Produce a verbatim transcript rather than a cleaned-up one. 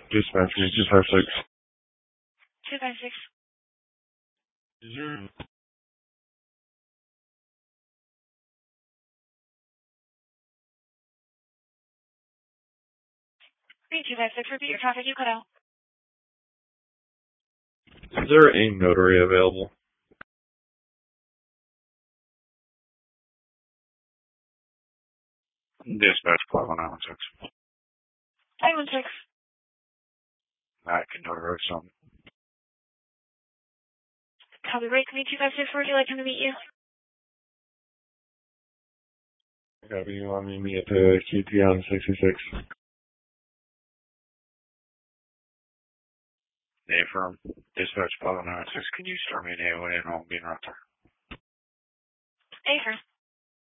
Dispatch me two five six. two five six. Zero. three two five six, repeat your traffic, you cut out. Is there a notary available? Dispatch five one nine one six. nine one six. I can notarize something. Copy, break me two five six, where would you like him to meet you? Copy, you want me to meet at the Q T on sixty-six. A firm. Dispatch five one nine one six. Can you start me an A O A and I'll be right there? A firm.